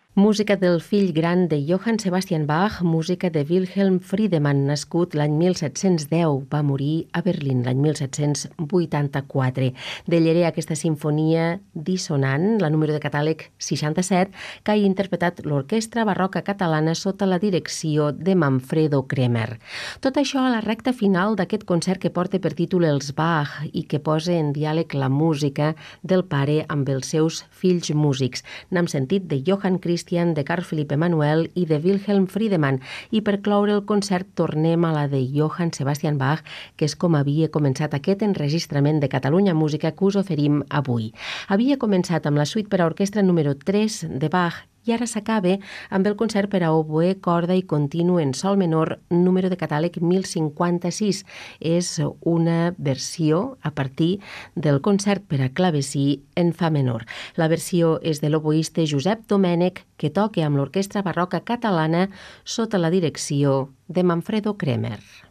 Música del fill gran de Johann Sebastian Bach, música de Wilhelm Friedemann, nascut l'any 1710, va morir a Berlín l'any 1784. Delleré aquesta sinfonia dissonant, la número de catàleg 67, que ha interpretat l'Orquestra Barroca Catalana sota la direcció de Manfredo Kremer. Tot això a la recta final d'aquest concert que porta per títol Els Bach i que posa en diàleg la música del pare amb els seus fills músics. N'hem sentit de Johann Christian, de Carl Philipp Emanuel i de Wilhelm Friedemann. I per cloure el concert tornem a la de Johann Sebastian Bach, que és com havia començat aquest enregistrament de Catalunya Música que us oferim avui. Havia començat amb la suite per a orquestra número 3 de Bach i ara s'acaba amb el concert per a oboè, corda i continu en sol menor, número de catàleg 1056. És una versió a partir del concert per a clavecí en fa menor. La versió és de l'oboista Josep Domènech, que toca amb l'Orquestra Barroca Catalana sota la direcció de Manfredo Kremer.